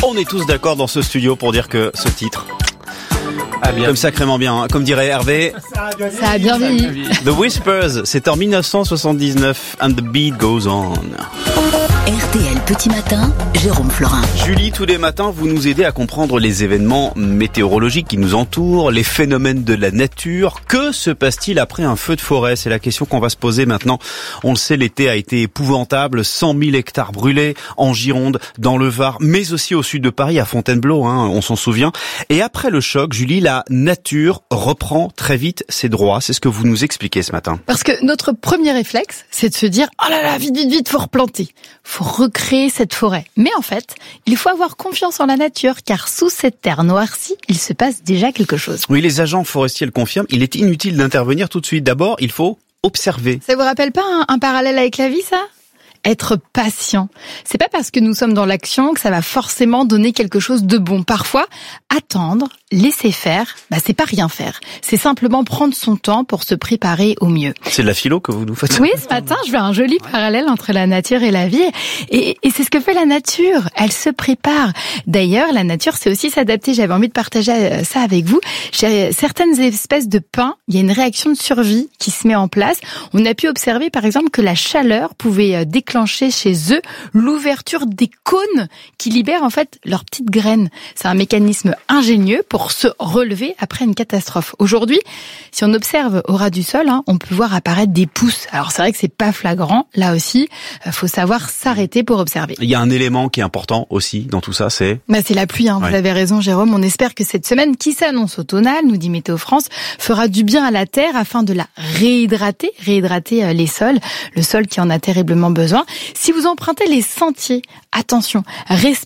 On est tous d'accord dans ce studio pour dire que ce titre a bien, comme sacrément bien, hein. Comme dirait Hervé, ça a bien vieilli. The Whispers, c'est en 1979, and the beat goes on. RTL Petit Matin, Jérôme Florin. Julie, tous les matins, vous nous aidez à comprendre les événements météorologiques qui nous entourent, les phénomènes de la nature. Que se passe-t-il après un feu de forêt? C'est la question qu'on va se poser maintenant. On le sait, l'été a été épouvantable. 100 000 hectares brûlés en Gironde, dans le Var, mais aussi au sud de Paris, à Fontainebleau, on s'en souvient. Et après le choc, Julie, la nature reprend très vite ses droits. C'est ce que vous nous expliquez ce matin. Parce que notre premier réflexe, c'est de se dire « Oh là là, vite, faut replanter ». Faut recréer cette forêt. Mais en fait, il faut avoir confiance en la nature, car sous cette terre noircie, il se passe déjà quelque chose. Oui, les agents forestiers le confirment, il est inutile d'intervenir tout de suite. D'abord, il faut observer. Ça vous rappelle pas un parallèle avec la vie, ça ? Être patient. C'est pas parce que nous sommes dans l'action que ça va forcément donner quelque chose de bon. Parfois, attendre, laisser faire, c'est pas rien faire. C'est simplement prendre son temps pour se préparer au mieux. C'est de la philo que vous nous faites. Oui, ce matin, je fais un joli parallèle entre la nature et la vie. Et c'est ce que fait la nature. Elle se prépare. D'ailleurs, la nature, c'est aussi s'adapter. J'avais envie de partager ça avec vous. Chez certaines espèces de pins, il y a une réaction de survie qui se met en place. On a pu observer, par exemple, que la chaleur pouvait déclencher chez eux l'ouverture des cônes qui libèrent en fait leurs petites graines. C'est un mécanisme ingénieux pour se relever après une catastrophe. Aujourd'hui, si on observe au ras du sol, on peut voir apparaître des pousses. Alors c'est vrai que c'est pas flagrant. Là aussi, faut savoir s'arrêter pour observer. Il y a un élément qui est important aussi dans tout ça, c'est la pluie. Vous avez raison, Jérôme. On espère que cette semaine qui s'annonce automnale, nous dit Météo France, fera du bien à la terre afin de la réhydrater les sols, le sol qui en a terriblement besoin. Si vous empruntez les sentiers, attention, respectez